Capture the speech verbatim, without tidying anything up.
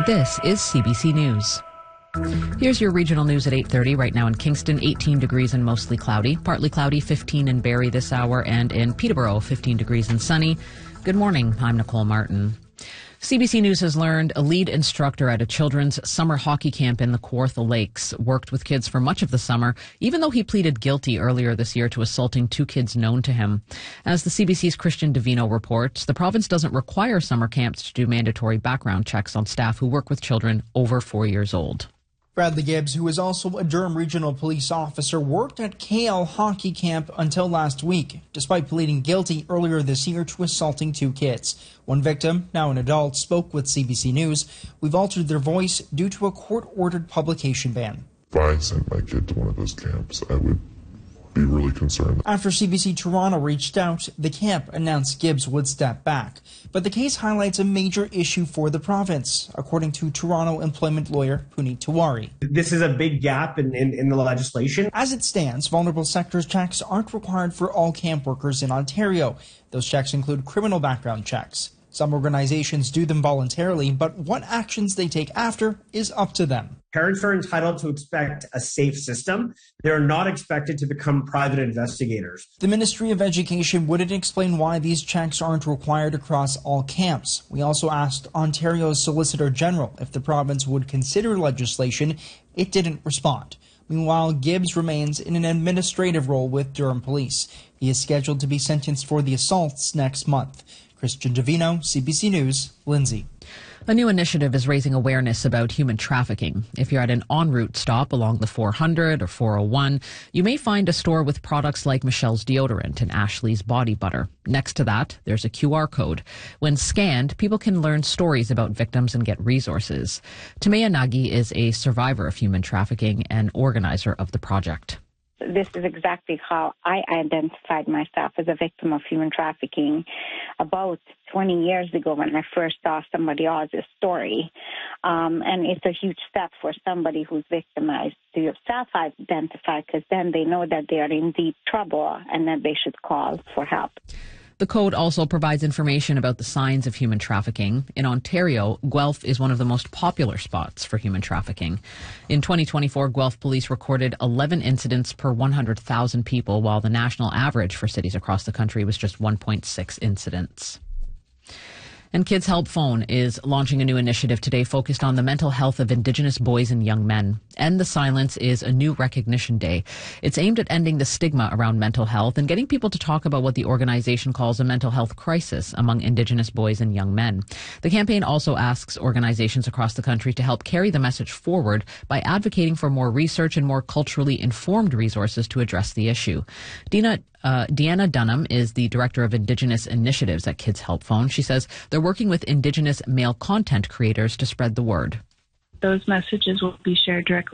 This is C B C News. Here's your regional news at eight thirty. Right now in Kingston, eighteen degrees and mostly cloudy. Partly cloudy, fifteen in Barrie this hour, and in Peterborough, fifteen degrees and sunny. Good morning. I'm Nicole Martin. C B C News has learned a lead instructor at a children's summer hockey camp in the Kawartha Lakes worked with kids for much of the summer, even though he pleaded guilty earlier this year to assaulting two kids known to him. As the C B C's Christian Davino reports, the province doesn't require summer camps to do mandatory background checks on staff who work with children over four years old. Bradley Gibbs, who is also a Durham Regional Police officer, worked at K L Hockey Camp until last week, despite pleading guilty earlier this year to assaulting two kids. One victim, now an adult, spoke with C B C News. We've altered their voice due to a court-ordered publication ban. If I sent my kid to one of those camps, I would be really concerned. After C B C Toronto reached out, the camp announced Gibbs would step back. But the case highlights a major issue for the province, according to Toronto employment lawyer Puneet Tiwari. This is a big gap in, in, in the legislation. As it stands, vulnerable sectors checks aren't required for all camp workers in Ontario. Those checks include criminal background checks. Some organizations do them voluntarily, but what actions they take after is up to them. Parents are entitled to expect a safe system. They are not expected to become private investigators. The Ministry of Education wouldn't explain why these checks aren't required across all camps. We also asked Ontario's Solicitor General if the province would consider legislation. It didn't respond. Meanwhile, Gibbs remains in an administrative role with Durham Police. He is scheduled to be sentenced for the assaults next month. Christian Davino, C B C News, Lindsay. A new initiative is raising awareness about human trafficking. If you're at an en route stop along the four hundred or four oh one, you may find a store with products like Michelle's deodorant and Ashley's body butter. Next to that, there's a Q R code. When scanned, people can learn stories about victims and get resources. Tamea Nagy is a survivor of human trafficking and organizer of the project. This is exactly how I identified myself as a victim of human trafficking about twenty years ago when I first saw somebody else's story. Um, and it's a huge step for somebody who's victimized to self-identify, because then they know that they are in deep trouble and that they should call for help. The code also provides information about the signs of human trafficking. In Ontario, Guelph is one of the most popular spots for human trafficking. In twenty twenty-four, Guelph police recorded eleven incidents per one hundred thousand people, while the national average for cities across the country was just one point six incidents. And Kids Help Phone is launching a new initiative today focused on the mental health of Indigenous boys and young men. End the Silence is a new recognition day. It's aimed at ending the stigma around mental health and getting people to talk about what the organization calls a mental health crisis among Indigenous boys and young men. The campaign also asks organizations across the country to help carry the message forward by advocating for more research and more culturally informed resources to address the issue. Dina Uh, Deanna Dunham is the Director of Indigenous Initiatives at Kids Help Phone. She says they're working with Indigenous male content creators to spread the word. Those messages will be shared directly